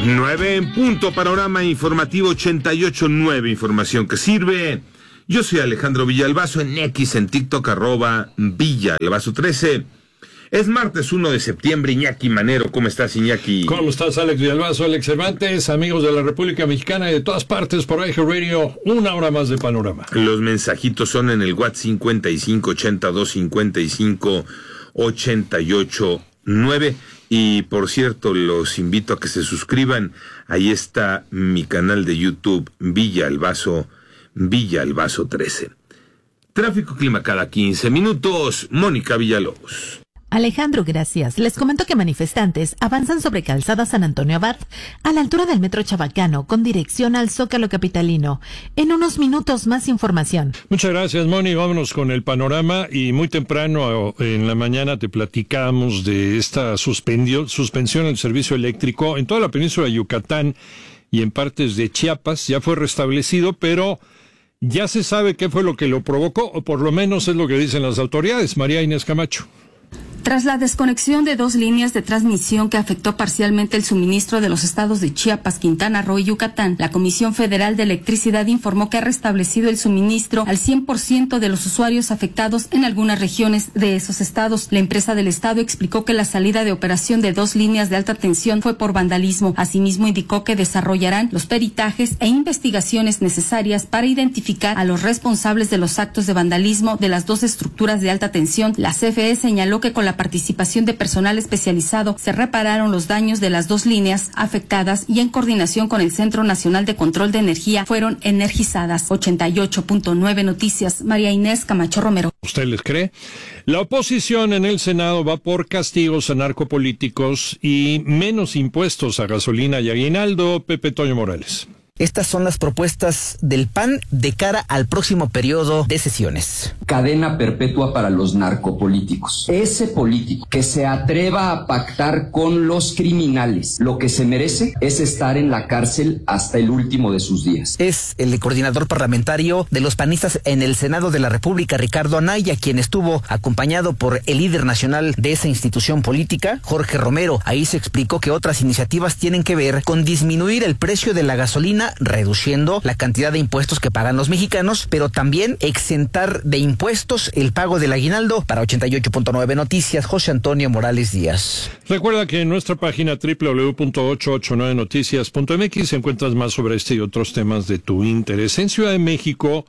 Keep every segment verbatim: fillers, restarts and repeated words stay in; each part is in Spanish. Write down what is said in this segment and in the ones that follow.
nueve en punto, panorama informativo ochenta y ocho punto nueve, información que sirve. Yo soy Alejandro Villalbazo, en X, en TikTok, arroba Villalbazo trece. Es martes uno de septiembre, Iñaki Manero. ¿Cómo estás, Iñaki? ¿Cómo estás, Alex Villalbazo, Alex Cervantes, amigos de la República Mexicana y de todas partes por Eje Radio? Una hora más de panorama. Los mensajitos son en el WhatsApp cincuenta y cinco ochenta y dos cincuenta y cinco ochenta y ocho nueve. Y por cierto, los invito a que se suscriban. Ahí está mi canal de YouTube, Villalbazo, Villalbazo trece. Tráfico clima cada quince minutos. Mónica Villalobos. Alejandro, gracias. Les comento que manifestantes avanzan sobre Calzada San Antonio Abad, a la altura del Metro Chabacano, con dirección al Zócalo capitalino. En unos minutos más información. Muchas gracias, Moni. Vámonos con el panorama. Y muy temprano en la mañana te platicamos de esta suspendió, suspensión del servicio eléctrico en toda la península de Yucatán y en partes de Chiapas. Ya fue restablecido, pero ya se sabe qué fue lo que lo provocó, o por lo menos es lo que dicen las autoridades. María Inés Camacho. Tras la desconexión de dos líneas de transmisión que afectó parcialmente el suministro de los estados de Chiapas, Quintana Roo y Yucatán, la Comisión Federal de Electricidad informó que ha restablecido el suministro al cien por ciento de los usuarios afectados en algunas regiones de esos estados. La empresa del estado explicó que la salida de operación de dos líneas de alta tensión fue por vandalismo. Asimismo, indicó que desarrollarán los peritajes e investigaciones necesarias para identificar a los responsables de los actos de vandalismo de las dos estructuras de alta tensión. La C F E señaló que con la participación de personal especializado se repararon los daños de las dos líneas afectadas y en coordinación con el Centro Nacional de Control de Energía fueron energizadas. ochenta y ocho punto nueve Noticias, María Inés Camacho Romero. ¿Usted les cree? La oposición en el Senado va por castigos a narcopolíticos y menos impuestos a gasolina y aguinaldo. Pepe Toño Morales. Estas son las propuestas del P A N de cara al próximo periodo de sesiones. Cadena perpetua para los narcopolíticos. Ese político que se atreva a pactar con los criminales, lo que se merece es estar en la cárcel hasta el último de sus días. Es el coordinador parlamentario de los panistas en el Senado de la República, Ricardo Anaya, quien estuvo acompañado por el líder nacional de esa institución política, Jorge Romero. Ahí se explicó que otras iniciativas tienen que ver con disminuir el precio de la gasolina, reduciendo la cantidad de impuestos que pagan los mexicanos, pero también exentar de impuestos el pago del aguinaldo. Para ochenta y ocho punto nueve Noticias, José Antonio Morales Díaz. Recuerda que en nuestra página doble u doble u doble u punto ochocientos ochenta y nueve noticias punto m x encuentras más sobre este y otros temas de tu interés. En Ciudad de México,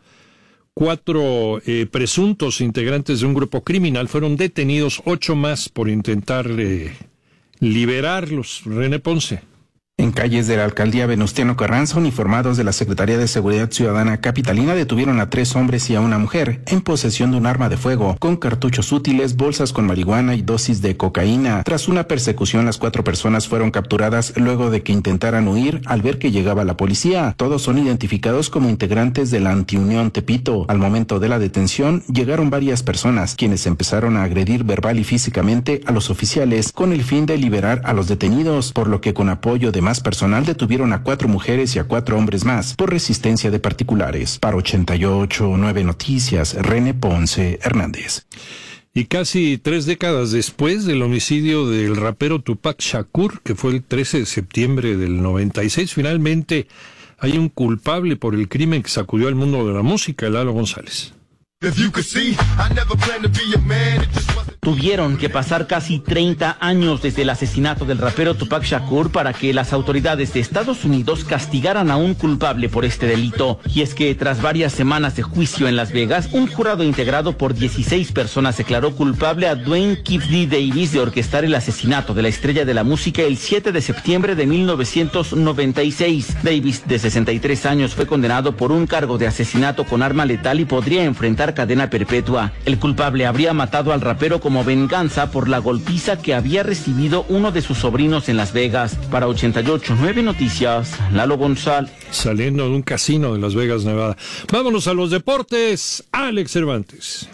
cuatro eh, presuntos integrantes de un grupo criminal fueron detenidos, ocho más por intentar eh, liberarlos. René Ponce. En calles de la alcaldía Venustiano Carranza, uniformados de la Secretaría de Seguridad Ciudadana capitalina detuvieron a tres hombres y a una mujer en posesión de un arma de fuego, con cartuchos útiles, bolsas con marihuana y dosis de cocaína. Tras una persecución, las cuatro personas fueron capturadas luego de que intentaran huir al ver que llegaba la policía. Todos son identificados como integrantes de la Antiunión Tepito. Al momento de la detención, llegaron varias personas, quienes empezaron a agredir verbal y físicamente a los oficiales con el fin de liberar a los detenidos, por lo que con apoyo de más personal detuvieron a cuatro mujeres y a cuatro hombres más por resistencia de particulares. Para ochenta y ocho punto nueve Noticias, René Ponce Hernández. Y casi tres décadas después del homicidio del rapero Tupac Shakur, que fue el trece de septiembre del noventa y seis, finalmente hay un culpable por el crimen que sacudió al mundo de la música, Lalo González. Tuvieron que pasar casi treinta años desde el asesinato del rapero Tupac Shakur para que las autoridades de Estados Unidos castigaran a un culpable por este delito. Y es que tras varias semanas de juicio en Las Vegas, un jurado integrado por dieciséis personas declaró culpable a Dwayne Kip D. Davis de orquestar el asesinato de la estrella de la música el siete de septiembre de mil novecientos noventa y seis. Davis, de sesenta y tres años, fue condenado por un cargo de asesinato con arma letal y podría enfrentar cadena perpetua. El culpable habría matado al rapero como venganza por la golpiza que había recibido uno de sus sobrinos en Las Vegas. Para ochenta y ocho punto nueve Noticias, Lalo González. Saliendo de un casino de Las Vegas, Nevada. Vámonos a los deportes. Alex Cervantes.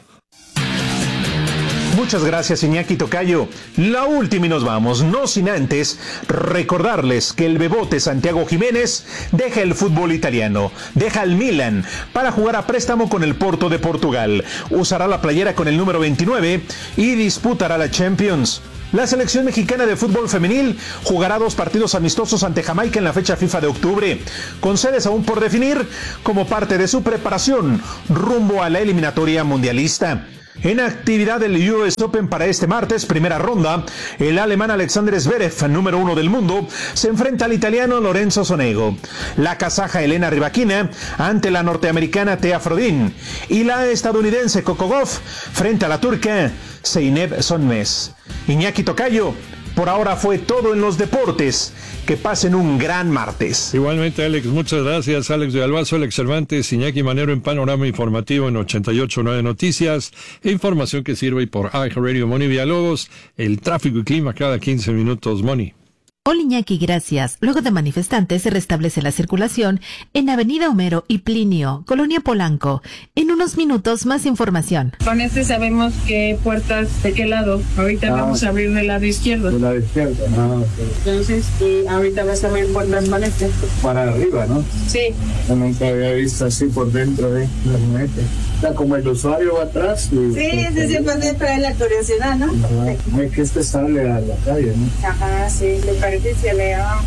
Muchas gracias, Iñaki Tocayo. La última y nos vamos, no sin antes recordarles que el bebote Santiago Jiménez deja el fútbol italiano, deja el Milan para jugar a préstamo con el Porto de Portugal. Usará la playera con el número veintinueve y disputará la Champions. La selección mexicana de fútbol femenil jugará dos partidos amistosos ante Jamaica en la fecha FIFA de octubre, con sedes aún por definir como parte de su preparación rumbo a la eliminatoria mundialista. En actividad del U S Open para este martes, primera ronda, el alemán Alexander Zverev, número uno del mundo, se enfrenta al italiano Lorenzo Sonego, la kazaja Elena Rybakina ante la norteamericana Thea Frodin y la estadounidense Coco Gauff frente a la turca Zeynep Sonmez. Iñaki Tocayo, por ahora fue todo en los deportes. Que pasen un gran martes. Igualmente, Alex, muchas gracias. Alex de Albazo, Alex Cervantes, Iñaki Manero en Panorama Informativo en ochenta y ocho punto nueve Noticias. E información que sirve por iHeartRadio. Moni Villalobos, el tráfico y clima cada quince minutos. Moni. Hola Iñaki, gracias. Luego de manifestantes se restablece la circulación en Avenida Homero y Plinio, Colonia Polanco. En unos minutos más información. Con este sabemos qué puertas, de qué lado. Ahorita ah, vamos a abrir del lado izquierdo. Del lado izquierdo, ah, okay. Entonces, y ahorita vas a abrir puertas para este. Para arriba, ¿no? Sí. Yo nunca había visto así por dentro de los metes. O sea, como el usuario va atrás. Y, sí, ese siempre es para la curiosidad, ¿no? Ajá. Es que este sale a la calle, ¿no? Ajá, sí, le parece que le ha...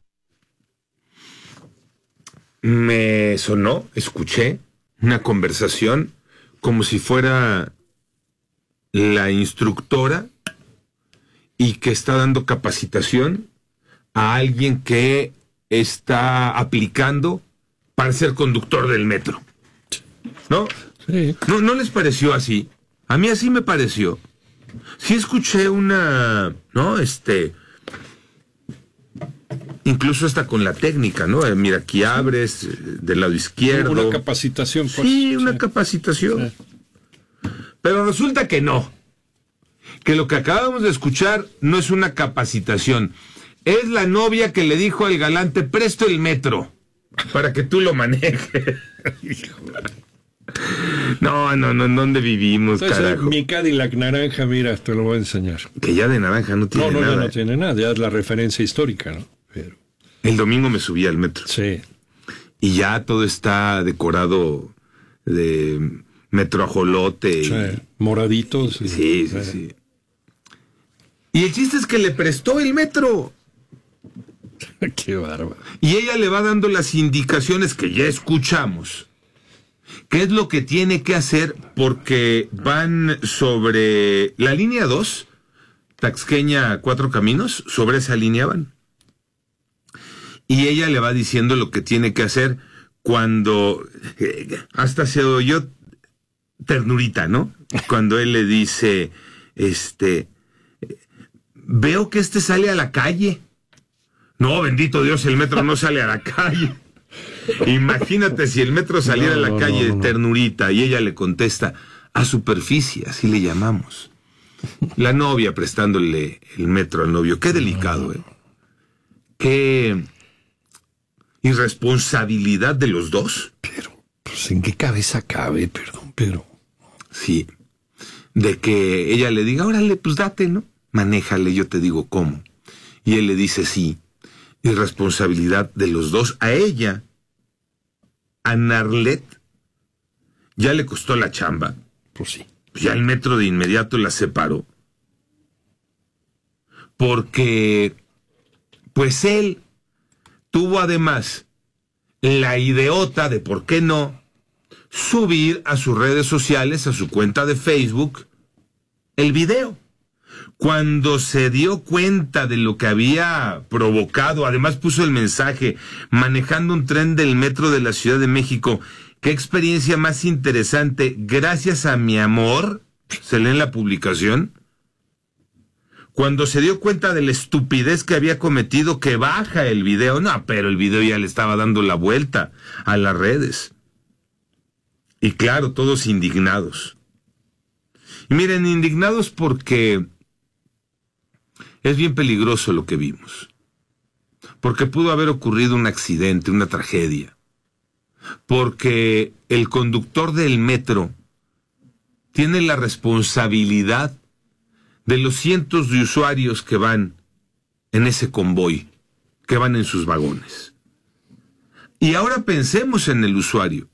Me sonó, escuché una conversación como si fuera la instructora y que está dando capacitación a alguien que está aplicando para ser conductor del metro. ¿No? Sí. ¿No, no les pareció así? A mí así me pareció. Sí escuché una, ¿no? Este... Incluso hasta con la técnica, ¿no? Eh, mira, aquí abres eh, del lado izquierdo. Una capacitación. Pues, sí, una sí. capacitación. Sí. Pero resulta que no. Que lo que acabamos de escuchar no es una capacitación. Es la novia que le dijo al galán, te presto el metro para que tú lo manejes. No, no, no, ¿en dónde vivimos, Entonces, carajo? Mi Cadillac naranja, mira, te lo voy a enseñar. Que ya de naranja no tiene no, no, nada. No, no tiene nada, ya es la referencia histórica, ¿no? Pero... El domingo me subí al metro. Sí. Y ya todo está decorado de metro ajolote. Sí, y... moraditos. Y... Sí, sí, sí. Y el chiste es que le prestó el metro. Qué bárbaro. Y ella le va dando las indicaciones que ya escuchamos. ¿Qué es lo que tiene que hacer? Porque van sobre la línea dos, Taxqueña Cuatro Caminos, sobre esa línea van. Y ella le va diciendo lo que tiene que hacer cuando... Eh, hasta se oyó ternurita, ¿no? Cuando él le dice, este... Veo que este sale a la calle. No, bendito Dios, el metro no sale a la calle. Imagínate si el metro saliera no, a la no, calle no, no, ternurita y ella le contesta a superficie, así le llamamos. La novia prestándole el metro al novio. Qué delicado, ¿eh? Qué irresponsabilidad de los dos. Pero, pues, ¿en qué cabeza cabe? Perdón, pero... Sí, de que ella le diga, órale, pues date, ¿no? Manéjale, yo te digo cómo. Y él le dice sí. Irresponsabilidad de los dos. A ella, a Narlet, ya le costó la chamba. Pues sí. Ya el metro de inmediato la separó. Porque, pues él tuvo además la idiota de, ¿por qué no?, subir a sus redes sociales, a su cuenta de Facebook, el video. Cuando se dio cuenta de lo que había provocado, además puso el mensaje, manejando un tren del metro de la Ciudad de México. Qué experiencia más interesante, gracias a mi amor, se lee en la publicación. Cuando se dio cuenta de la estupidez que había cometido, que baja el video, no, pero el video ya le estaba dando la vuelta a las redes. Y claro, todos indignados. Y miren, indignados porque es bien peligroso lo que vimos. Porque pudo haber ocurrido un accidente, una tragedia. Porque el conductor del metro tiene la responsabilidad de los cientos de usuarios que van en ese convoy, que van en sus vagones. Y ahora pensemos en el usuario.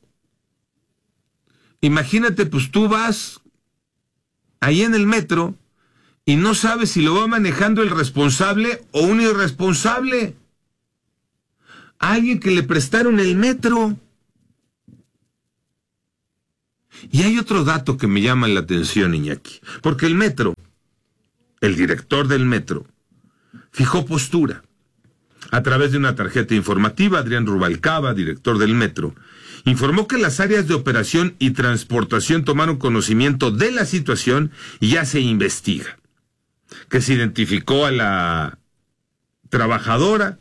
Imagínate, pues tú vas ahí en el metro y no sabe si lo va manejando el responsable o un irresponsable. Alguien que le prestaron el metro. Y hay otro dato que me llama la atención, Iñaki, porque el metro, el director del metro, fijó postura. A través de una tarjeta informativa, Adrián Rubalcaba, director del metro, informó que las áreas de operación y transportación tomaron conocimiento de la situación y ya se investiga. Que se identificó a la trabajadora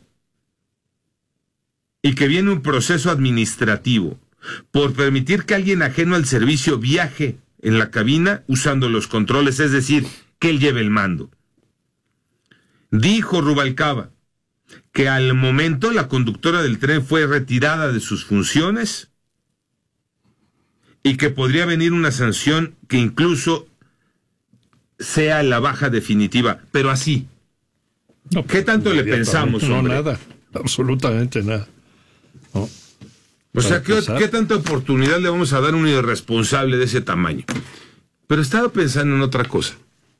y que viene un proceso administrativo por permitir que alguien ajeno al servicio viaje en la cabina usando los controles, es decir, que él lleve el mando. Dijo Rubalcaba que al momento la conductora del tren fue retirada de sus funciones y que podría venir una sanción que incluso sea la baja definitiva, pero así. No, ¿Qué tanto le pensamos, no, hombre? nada, absolutamente nada. No. O sea, ¿qué, ¿qué tanta oportunidad le vamos a dar a un irresponsable de ese tamaño? Pero estaba pensando en otra cosa.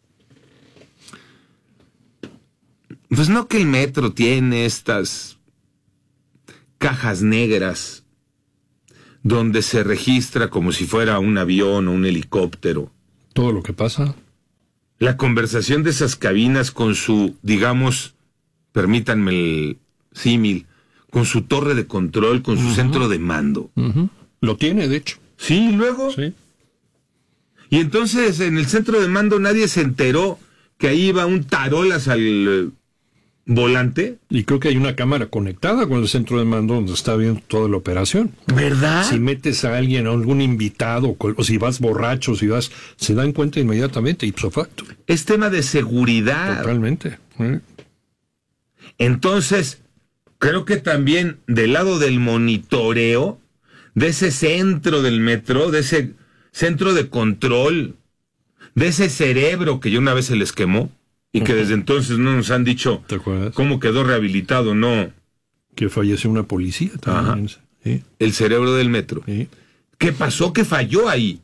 Pues no que el metro tiene estas cajas negras donde se registra como si fuera un avión o un helicóptero. Todo lo que pasa. La conversación de esas cabinas con su, digamos, permítanme el símil, con su torre de control, con su uh-huh. centro de mando. Uh-huh. Lo tiene, de hecho. Sí, luego. Sí. Y entonces en el centro de mando nadie se enteró que ahí iba un tarolas al eh, volante. Y creo que hay una cámara conectada con el centro de mando donde está viendo toda la operación. ¿Verdad? Si metes a alguien, a algún invitado, o si vas borracho, si vas, se dan cuenta inmediatamente, ipso facto. Es tema de seguridad. Totalmente. ¿Eh? Entonces, creo que también del lado del monitoreo, de ese centro del metro, de ese centro de control, de ese cerebro que ya una vez se les quemó y que uh-huh. desde entonces no nos han dicho cómo quedó rehabilitado, no. Que falleció una policía también. ¿Sí? El cerebro del metro. ¿Sí? ¿Qué pasó que falló ahí?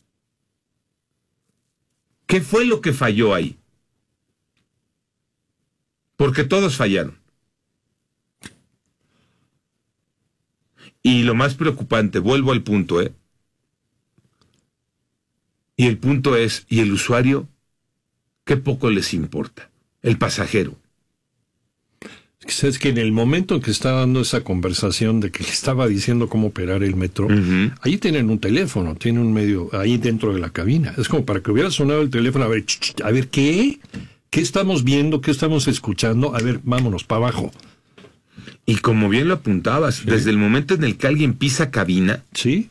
¿Qué fue lo que falló ahí? Porque todos fallaron. Y lo más preocupante, vuelvo al punto, ¿eh? Y el punto es, ¿y el usuario? ¿Qué poco les importa? El pasajero. Es que en el momento en que está dando esa conversación de que le estaba diciendo cómo operar el metro, uh-huh. ahí tienen un teléfono, tienen un medio ahí dentro de la cabina. Es como para que hubiera sonado el teléfono, a ver, ch, ch, a ver, ¿qué? ¿Qué estamos viendo? ¿Qué estamos escuchando? A ver, vámonos, para abajo. Y como bien lo apuntabas, sí. desde el momento en el que alguien pisa cabina, sí,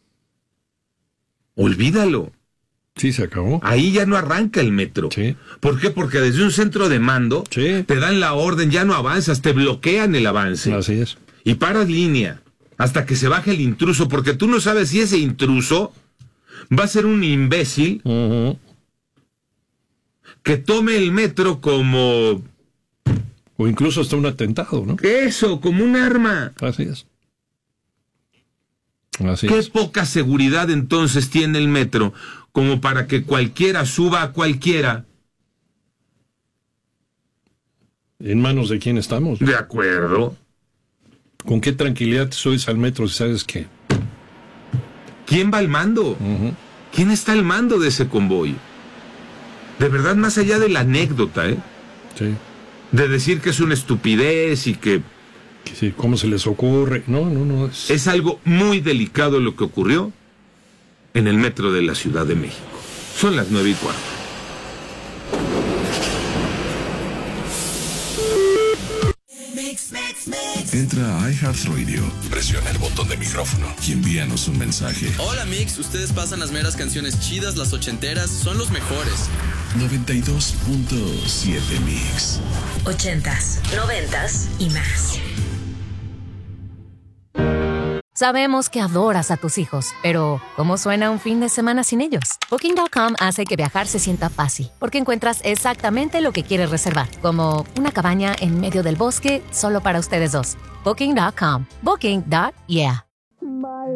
olvídalo. Sí, se acabó. Ahí ya no arranca el metro. Sí. ¿Por qué? Porque desde un centro de mando sí. te dan la orden, ya no avanzas, te bloquean el avance. Así es. Y paras línea hasta que se baje el intruso, porque tú no sabes si ese intruso va a ser un imbécil uh-huh. que tome el metro como... O incluso hasta un atentado, ¿no? Eso, como un arma. Así es. Así Qué es. poca seguridad entonces tiene el metro como para que cualquiera suba a cualquiera. ¿En manos de quién estamos? De acuerdo. ¿Con qué tranquilidad te subes al metro si sabes que? ¿Quién va al mando? Uh-huh. ¿Quién está al mando de ese convoy? De verdad, más allá de la anécdota, ¿eh? Sí. De decir que es una estupidez y que... Sí, ¿cómo se les ocurre? No, no, no. Es... es algo muy delicado lo que ocurrió en el metro de la Ciudad de México. Son las nueve y cuarto. Entra a iHeartRadio, presiona el botón de micrófono y envíanos un mensaje. Hola Mix, ustedes pasan las meras canciones chidas, las ochenteras, son los mejores. noventa y dos punto siete Mix. Ochentas, noventas y más. Sabemos que adoras a tus hijos, pero ¿cómo suena un fin de semana sin ellos? Booking punto com hace que viajar se sienta fácil, porque encuentras exactamente lo que quieres reservar, como una cabaña en medio del bosque solo para ustedes dos. Booking punto com. Booking. Yeah.